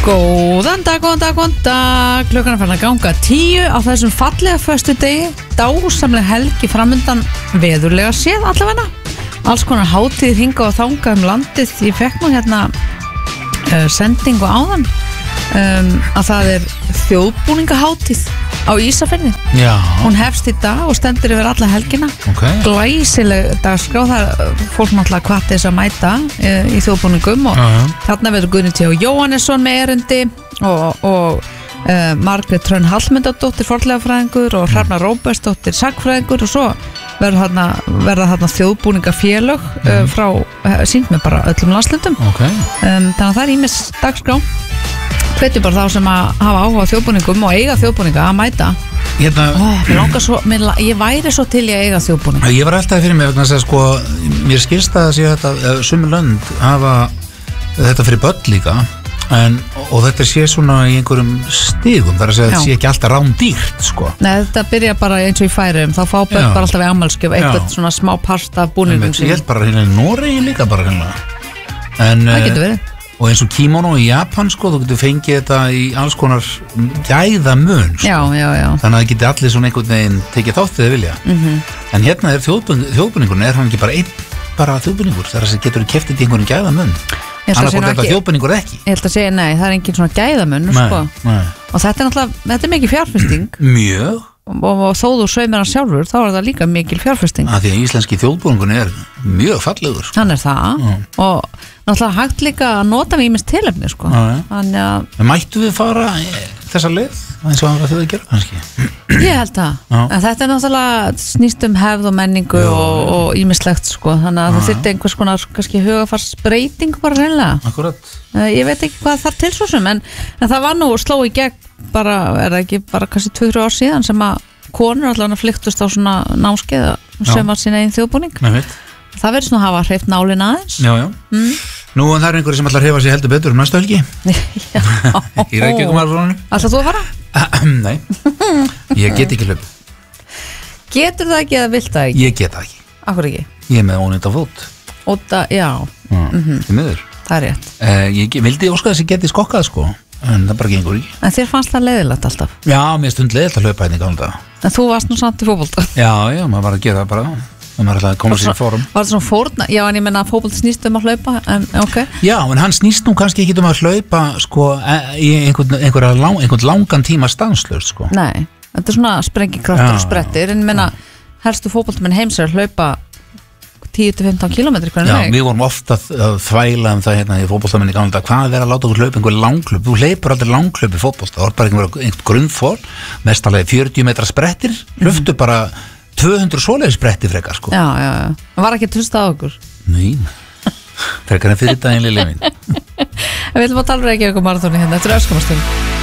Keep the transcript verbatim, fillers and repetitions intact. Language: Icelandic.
Góðan dag, góðan dag, góðan dag. Klukkan er farin að ganga tíu á þessum fallega föstudegi. Dásamlega helgi framundan, veðurlega séð allavega. Alls konar hátíð hingað og þangað um landið. Ég fekk nú hérna uh, sendingu áðan um, að það er þjóðbúningahátíð á Ísafirði. Já. Hún hefst í dag og stendur yfir alla helgina. Okay. Glæsileg dagskrá. Það er fólk náttúrulega hvart þess að mæta e, í þjóðbúningum og uh -huh. þarna verður Guðni T. Jóhannesson með erindi og, og e, Margrét Hrönn Hallmundardóttir fornleifafræðingur og Hrafna Róbertsdóttir sagnfræðingur og svo verður þarna, verða þarna þjóðbúningafélög uh -huh. e, frá, e, sýnt með bara öllum landslundum. Okay. Um, þannig að það er ýmis dagskrá. Hvetjum bara þá sem að hafa áhuga á þjóðbúningum og eiga þjóðbúninga að mæta. Hérna, Ó, mér langar svo, mér, ég væri svo til ég eiga þjóðbúninga. Ég var alltaf fyrir mig vegna að segja sko, mér skilst að sé þetta sumir lönd hafa þetta fyrir börn líka en, og þetta sé svona í einhverjum stigum, þar að segja að þetta sé ekki alltaf rándýrt sko. Nei, þetta byrja bara eins og í Færeyjum, þá fá börn bara alltaf í afmælisgjöf eitthvað svona smá part af búningum. Ég held bara hérna í Noregi líka bara hérna. En það getur verið. Og eins og kimono í Japan sko, þú getur fengið þetta í alls konar gæðamun sko. Já, já, já. Þannig að það getur allir svona einhvern veginn tekið þátt þegar vilja. Mm-hmm. En hérna er þjóðbúningurinn, er hann ekki bara einn bara þjóðbúningur, þar að það getur keypt í einhvern gæðamun. Annars hvort þetta þjóðbúningur ekki. Ég held að segja, nei, það er engin svona gæðamun sko. Nei. Og þetta er náttúrulega, þetta er mikið fjárfesting. Mjög. Og, og þó þú sveimir hann sjálfur, þá er það líka mikil fjárfesting. Að því að íslenski þjóðbúningurinn er mjög fallegur. Hann er það. Mm. Og náttúrulega hægt líka að nota við ýmis tilefni sko. Já, Þannig að mættu við fara þessa leið eins og það þau að gera kannski. Ég held að, en þetta er náttúrulega snýst um hefð og menningu já, og, og ýmislegt sko, þannig að það þyrfti einhvers konar kannski hugafarsbreyting bara reynilega. Akkurat. Ég veit ekki hvað það til svo sem, en, en það var nú sló í gegn bara, er það ekki bara kannski tvö þrjú ár síðan sem að konur allavega flyktust á svona námskeið sem var sín eigin þjóðbúning. Það verður svona að hafa hreift nálin aðeins. Já, já. Mm. Nú en það er einhverju sem ætlar að hreifa sig heldur betur um næstu helgi. Já. Í Reykjavíkurmaraþoninu. Ætlar þú að fara? Nei, ég get ekki hlaup. Getur það ekki eða vilt það ekki? Ég get það ekki. Akkur ekki? Ég er með ónýtt á fót. Óta, já. Mm. Mm-hmm. Í miður. Það er rétt. Uh, ég vildi óska þess að ég geti skokkað sko, en það bara gengur ekki. En þér fannst það leiðilegt alltaf? Já, mér stund leiðilegt að hlaupa hérna í gamla daga. En þú varst nú samt í fótbolta? Já, já, maður var að gera það bara. Maður ætlaði að koma sér í fórum. Var það svona fórna? Já, en ég menna að fótbolti snýst um að hlaupa, en ok. Já, en hann snýst nú kannski ekki um að hlaupa sko, í einhvern, einhvern, lang, einhvern langan tíma stanslaust sko. Nei, þetta er svona sprengikraftur og sprettir, en ég menna, helstu fótboltamenn heims er að hlaupa tíu til fimmtán kílómetri hvernig Já, við vorum ofta að þvæla um það hérna í fótboltamenn í gamla dag, hvað er verið að láta okkur hlaupa einhver langhlaup, þú hleypur aldrei langhlaup í fótbolta, það var bara einhver, einhver grunnfól mestalegi fjörutíu metra sprettir hlöftu mm. bara tvö hundruð svoleiðis spretti frekar sko. Já, já, já, það var ekki að tusta á okkur. Nei, frekar en fyrir daginn lillið mín. Við viljum að tala um Reykjavíkurmaraþoninu hérna eftir öskamastund.